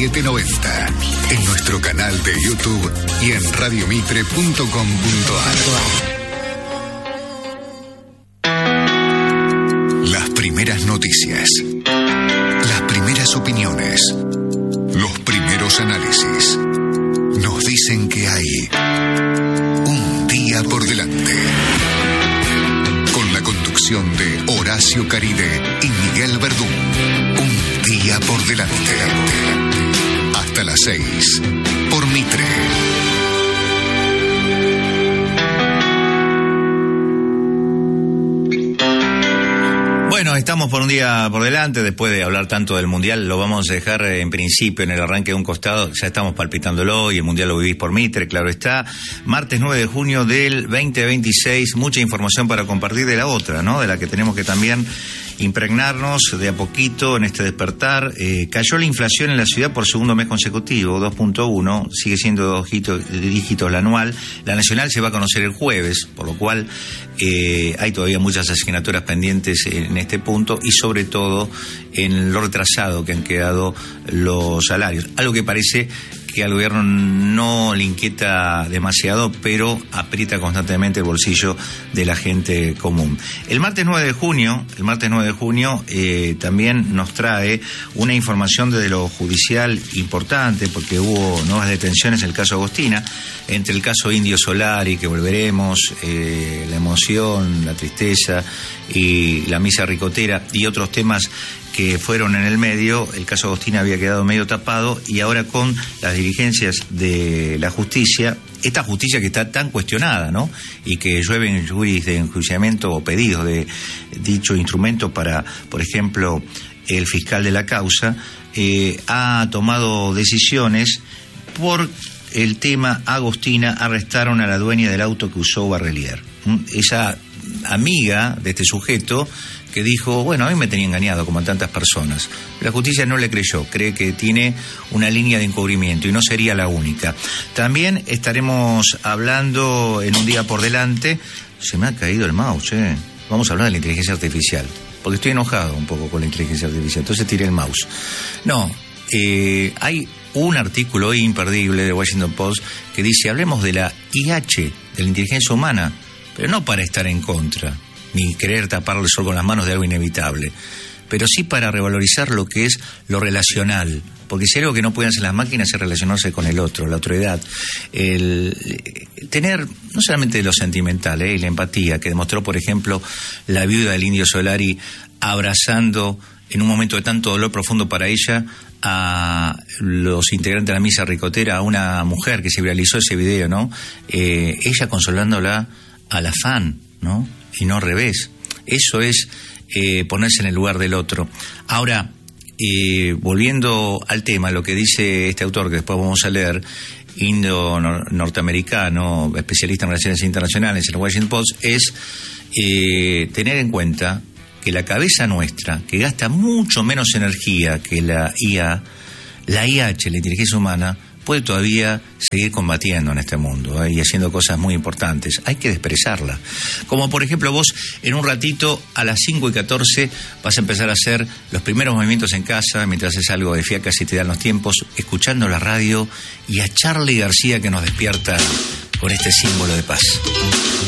790. En nuestro canal de YouTube y en radiomitre.com.ar. Las primeras noticias. Las primeras opiniones. Los primeros análisis. Nos dicen que hay un día por delante. Con la conducción de Horacio Caride y Miguel Verdún. Un día por delante. Hasta las 6. Por Mitre. Bueno, estamos por un día por delante. Después de hablar tanto del Mundial, lo vamos a dejar en principio en el arranque de un costado. Ya estamos palpitándolo y el Mundial lo vivís por Mitre, claro está. Martes 9 de junio del 2026. Mucha información para compartir de la otra, ¿no? De la que tenemos que también impregnarnos de a poquito en este despertar. Cayó la inflación en la ciudad por segundo mes consecutivo, 2.1, sigue siendo 2 dígitos la anual. La nacional se va a conocer el jueves, por lo cual hay todavía muchas asignaturas pendientes en este punto y sobre todo en lo retrasado que han quedado los salarios. Algo que parece que al gobierno no le inquieta demasiado, pero aprieta constantemente el bolsillo de la gente común. El martes 9 de junio también nos trae una información desde lo judicial importante, porque hubo nuevas detenciones en el caso Agostina, entre el caso Indio Solari, que volveremos, la emoción, la tristeza y la misa ricotera y otros temas que fueron en el medio. El caso Agostina había quedado medio tapado y ahora con las diligencias de la justicia, esta justicia que está tan cuestionada, ¿no? Y que llueven juris de enjuiciamiento o pedidos de dicho instrumento para, por ejemplo, el fiscal de la causa, ha tomado decisiones por el tema Agostina. Arrestaron a la dueña del auto que usó Barrelier. Esa amiga de este sujeto que dijo, bueno, a mí me tenía engañado como a tantas personas. La justicia no le creyó, cree que tiene una línea de encubrimiento y no sería la única. También estaremos hablando en un día por delante, se me ha caído el mouse, Vamos a hablar de la inteligencia artificial, porque estoy enojado un poco con la inteligencia artificial, entonces tiré el mouse. No, hay un artículo hoy imperdible de Washington Post que dice, hablemos de la IH, de la inteligencia humana, pero no para estar en contra, ni querer taparle el sol con las manos de algo inevitable, pero sí para revalorizar lo que es lo relacional, porque si algo que no pueden hacer las máquinas es relacionarse con el otro, la otredad, el tener no solamente lo sentimental y la empatía que demostró, por ejemplo, la viuda del Indio Solari abrazando en un momento de tanto dolor profundo para ella a los integrantes de la misa ricotera, a una mujer que se viralizó ese video, ¿no? Ella consolándola al afán, ¿no? Y no al revés. Eso es ponerse en el lugar del otro. Ahora, volviendo al tema, lo que dice este autor, que después vamos a leer, norteamericano, especialista en relaciones internacionales en el Washington Post, es tener en cuenta que la cabeza nuestra, que gasta mucho menos energía que la IA, la IH, la inteligencia humana, puede todavía seguir combatiendo en este mundo y haciendo cosas muy importantes. Hay que desprezarla. Como por ejemplo vos, en un ratito, a las 5:14, vas a empezar a hacer los primeros movimientos en casa, mientras haces algo de fiacas y te dan los tiempos, escuchando la radio y a Charly García que nos despierta con este símbolo de paz.